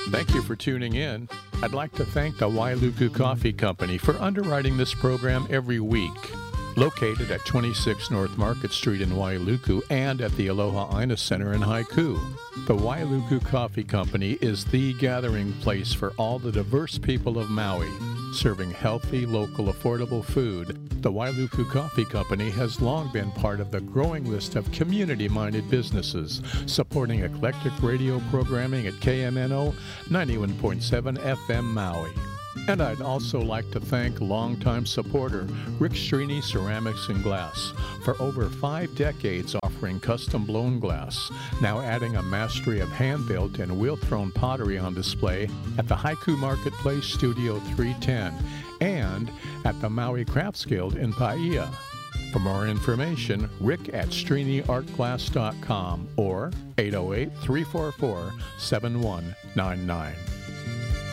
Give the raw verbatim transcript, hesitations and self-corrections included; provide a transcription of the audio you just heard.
Thank you for tuning in. I'd like to thank the Wailuku Coffee Company for underwriting this program every week. Located at twenty-six North Market Street in Wailuku and at the Aloha Ina Center in Haiku, the Wailuku Coffee Company is the gathering place for all the diverse people of Maui. Serving healthy, local, affordable food, the Wailuku Coffee Company has long been part of the growing list of community-minded businesses, supporting eclectic radio programming at K M N O ninety-one point seven F M Maui. And I'd also like to thank longtime supporter Rick Strini Ceramics and Glass for over five decades offering custom-blown glass, now adding a mastery of hand-built and wheel-thrown pottery on display at the Haiku Marketplace Studio three ten and at the Maui Crafts Guild in Paia. For more information, rick at strini art glass dot com or eight oh eight, three four four, seven one nine nine.